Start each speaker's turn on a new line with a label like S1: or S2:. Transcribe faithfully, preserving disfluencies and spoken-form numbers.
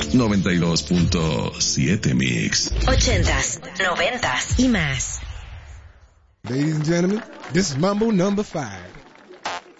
S1: noventa y dos punto siete Mix.
S2: Ochentas, noventas y más.
S3: Ladies and gentlemen, this is Mambo number five.